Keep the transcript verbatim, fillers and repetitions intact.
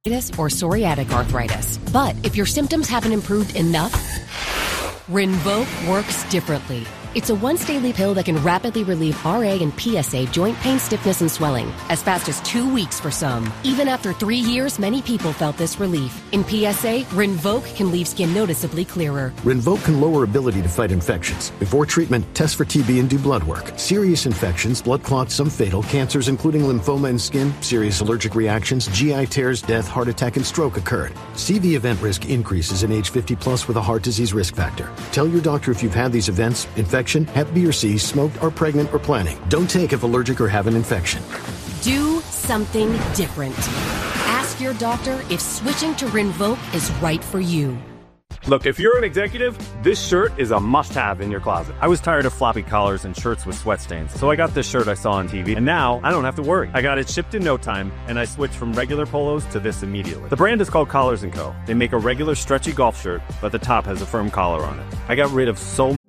or psoriatic arthritis. But if your symptoms haven't improved enough, Rinvoq works differently. It's a once-daily pill that can rapidly relieve R A and P S A joint pain, stiffness, and swelling, as fast as two weeks for some. Even after three years, many people felt this relief. In P S A, Rinvoq can leave skin noticeably clearer. Rinvoq can lower ability to fight infections. Before treatment, test for T B and do blood work. Serious infections, blood clots, some fatal, cancers including lymphoma and skin, serious allergic reactions, G I tears, death, heart attack, and stroke occurred. C V event risk increases in age fifty plus with a heart disease risk factor. Tell your doctor if you've had these events, infections, hep B or C, smoked, are pregnant, or planning. Don't take if allergic or have an infection. Do something different. Ask your doctor if switching to Rinvoq is right for you. Look, if you're an executive, this shirt is a must-have in your closet. I was tired of floppy collars and shirts with sweat stains, so I got this shirt I saw on T V, and now I don't have to worry. I got it shipped in no time, and I switched from regular polos to this immediately. The brand is called Collars and Co. They make a regular stretchy golf shirt, but the top has a firm collar on it. I got rid of so